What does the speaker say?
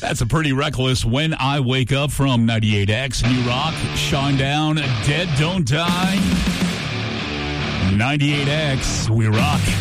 That's a pretty reckless When I Wake Up from 98X. New Rock, Shinedown, Dead Don't Die. 98X, we rock.